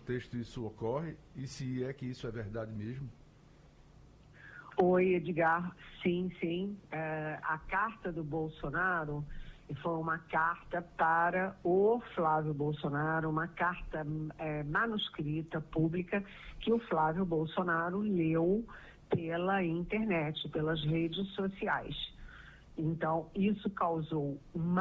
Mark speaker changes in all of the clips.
Speaker 1: contexto isso ocorre e se é que isso é verdade mesmo?
Speaker 2: Oi, Edgar. Sim, sim. A carta do Bolsonaro foi uma carta para o Flávio Bolsonaro, uma carta manuscrita, pública, que o Flávio Bolsonaro leu pela internet, pelas redes sociais. Então, isso causou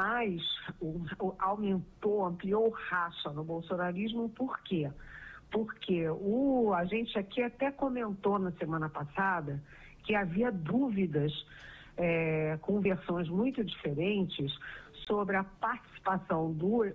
Speaker 2: ampliou o racha no bolsonarismo. Por quê? Porque a gente aqui até comentou na semana passada que havia dúvidas com versões muito diferentes sobre a participação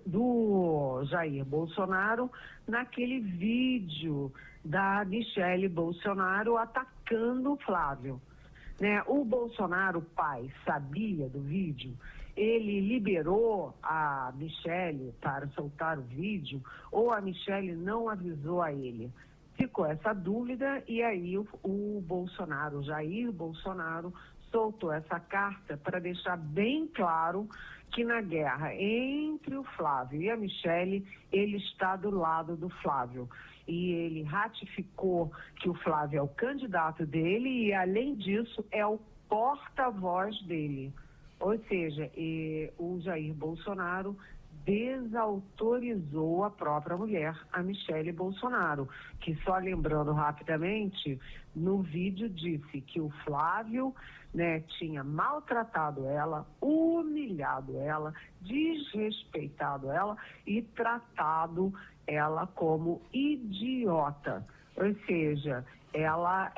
Speaker 2: do Jair Bolsonaro naquele vídeo da Michele Bolsonaro atacando o Flávio. O Bolsonaro, pai, sabia do vídeo, ele liberou a Michele para soltar o vídeo ou a Michele não avisou a ele? Ficou essa dúvida e aí o Bolsonaro, Jair Bolsonaro, soltou essa carta para deixar bem claro que na guerra entre o Flávio e a Michele, ele está do lado do Flávio. E ele ratificou que o Flávio é o candidato dele e, além disso, é o porta-voz dele. Ou seja, o Jair Bolsonaro desautorizou a própria mulher, a Michele Bolsonaro, que, só lembrando rapidamente, no vídeo disse que o Flávio tinha maltratado ela, humilhado ela, desrespeitado ela e tratado ela como idiota. Ou seja, ela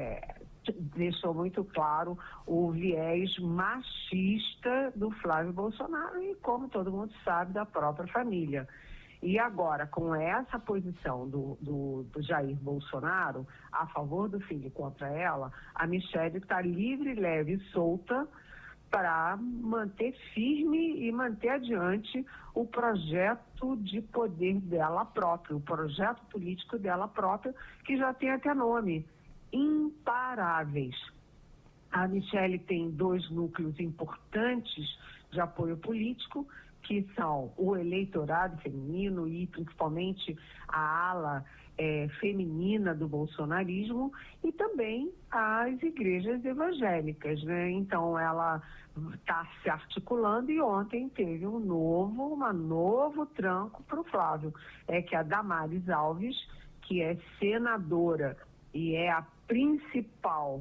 Speaker 2: deixou muito claro o viés machista do Flávio Bolsonaro e, como todo mundo sabe, da própria família. E agora, com essa posição do Jair Bolsonaro a favor do filho contra ela, a Michele está livre, leve e solta para manter firme e manter adiante o projeto de poder dela própria, o projeto político dela própria, que já tem até nome: Imparáveis. A Michele tem 2 núcleos importantes de apoio político, que são o eleitorado feminino e principalmente a ala feminina do bolsonarismo e também as igrejas evangélicas, Então ela está se articulando e ontem teve um novo tranco para o Flávio, que a Damares Alves, que é senadora e é a principal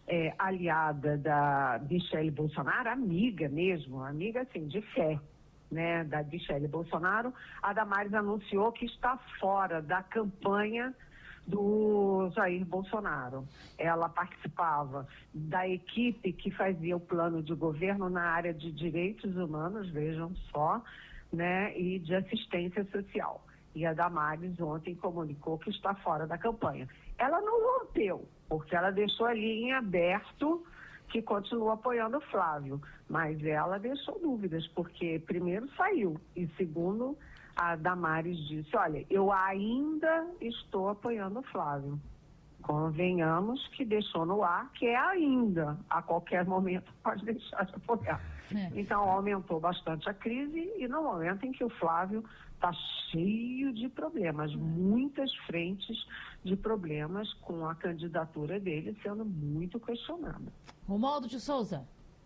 Speaker 2: aliada da Michele Bolsonaro, amiga mesmo, amiga assim, de fé, da Michele Bolsonaro. A Damares anunciou que está fora da campanha do Jair Bolsonaro. Ela participava da equipe que fazia o plano de governo na área de direitos humanos, vejam só, e de assistência social. E a Damares ontem comunicou que está fora da campanha. Ela não rompeu, porque ela deixou ali em aberto que continua apoiando o Flávio, mas ela deixou dúvidas, porque primeiro saiu e segundo a Damares disse: olha, eu ainda estou apoiando o Flávio. Convenhamos que deixou no ar que é ainda, a qualquer momento pode deixar de apoiar. Então aumentou bastante a crise e no momento em que o Flávio está cheio de problemas, muitas frentes de problemas, com a candidatura dele sendo muito questionada.
Speaker 3: Romualdo de Souza.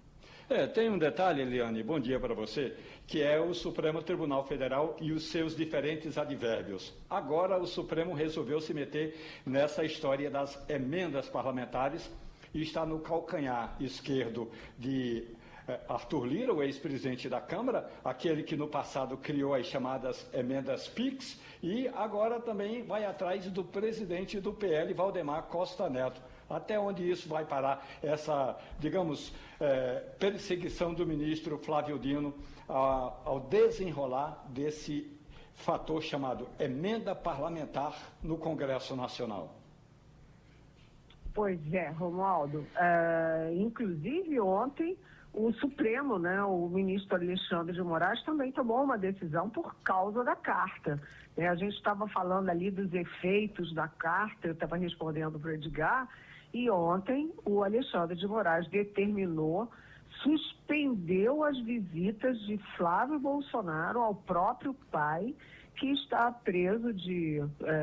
Speaker 4: Tem um detalhe, Eliane, bom dia para você, que é o Supremo Tribunal Federal e os seus diferentes advérbios. Agora o Supremo resolveu se meter nessa história das emendas parlamentares e está no calcanhar esquerdo de Arthur Lira, o ex-presidente da Câmara, aquele que no passado criou as chamadas emendas PIX, e agora também vai atrás do presidente do PL, Valdemar Costa Neto. Até onde isso vai parar, essa, digamos, perseguição do ministro Flávio Dino ao desenrolar desse fator chamado emenda parlamentar no Congresso Nacional?
Speaker 2: Pois é, Romualdo. Inclusive ontem o Supremo, o ministro Alexandre de Moraes também tomou uma decisão por causa da carta. A gente estava falando ali dos efeitos da carta, eu estava respondendo para o Edgar, e ontem o Alexandre de Moraes suspendeu as visitas de Flávio Bolsonaro ao próprio pai, que está preso